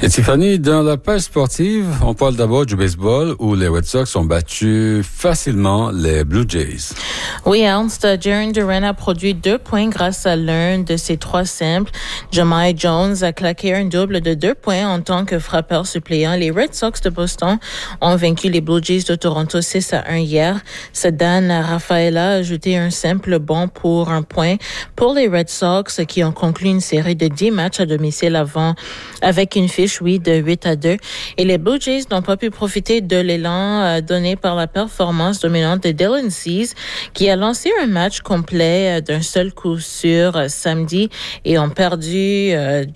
Et Tiffany, dans la page sportive, on parle d'abord du baseball où les Red Sox ont battu facilement les Blue Jays. Oui, Ernst, Jarren Duran a produit 2 points grâce à l'un de ses 3 simples. Jahmai Jones a claqué un double de 2 points en tant que frappeur suppléant. Les Red Sox de Boston ont vaincu les Blue Jays de Toronto 6-1 hier. Ceddanne Rafaela a ajouté un simple bon pour 1 point pour les Red Sox qui ont conclu une série de 10 matchs à domicile avec une fiche, de 8-2. Et les Blue Jays n'ont pas pu profiter de l'élan donné par la performance dominante de Dylan Cease, qui a lancé un match complet d'un seul coup sûr samedi et ont perdu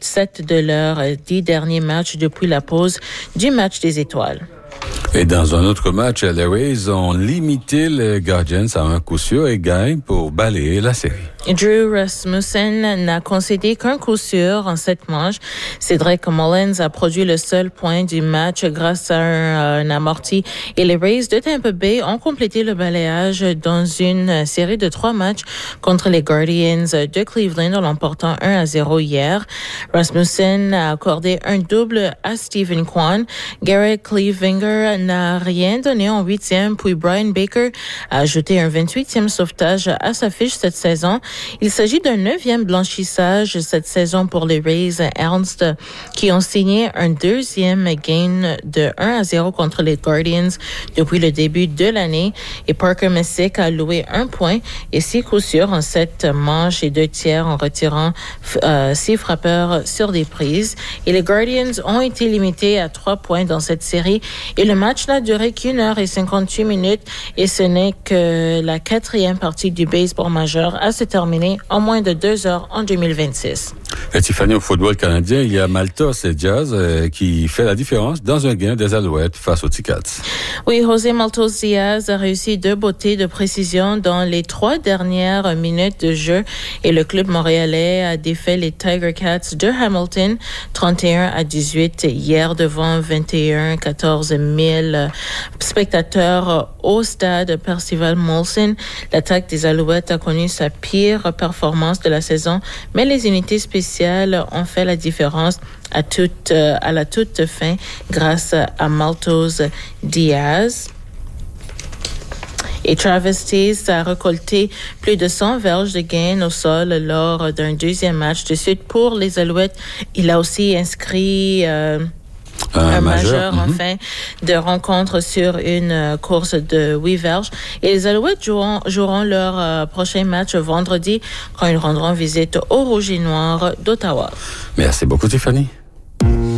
7 de leurs 10 derniers matchs depuis la pause du match des étoiles. Et dans un autre match, les Rays ont limité les Guardians à un coup sûr et gagnent pour balayer la série. Drew Rasmussen n'a concédé qu'un coup sûr en 7 manches. Cedric Mullins a produit le seul point du match grâce à un amorti. Et les Rays de Tampa Bay ont complété le balayage dans une série de 3 matchs contre les Guardians de Cleveland en l'emportant 1-0 hier. Rasmussen a accordé un double à Stephen Kwan. Garrett Cleavinger n'a rien donné en 8e, puis Brian Baker a ajouté un 28e sauvetage à sa fiche cette saison. Il s'agit d'un 9e blanchissage cette saison pour les Rays Ernst, qui ont signé un 2e gain de 1-0 contre les Guardians depuis le début de l'année. Et Parker Messick a loué 1 point et 6 coups sûrs en 7 manches et 2 tiers en retirant 6 frappeurs sur des prises. Et les Guardians ont été limités à 3 points dans cette série. Et le match n'a duré qu'1 heure et 58 minutes et ce n'est que la 4e partie du baseball majeur à se terminer en moins de 2 heures en 2026. Et Tiffany, au football canadien, il y a Maltos et Diaz qui fait la différence dans un gain des Alouettes face aux Ticats. Oui, José Maltos Diaz a réussi 2 beautés de précision dans les 3 dernières minutes de jeu et le club montréalais a défait les Tiger Cats de Hamilton 31-18 hier devant 14 000 spectateurs au stade Percival Molson. L'attaque des Alouettes a connu sa pire performance de la saison, mais les unités spéciales ont fait la différence à la toute fin grâce à Maltos Diaz. Et Travis Taze a récolté plus de 100 verges de gain au sol lors d'un 2e match de suite pour les Alouettes. Il a aussi inscrit un majeur en fin de rencontre sur une course de 8 verges. Et les Alouettes joueront leur prochain match vendredi quand ils rendront visite au Rouge et Noir d'Ottawa. Merci beaucoup, Tiffany.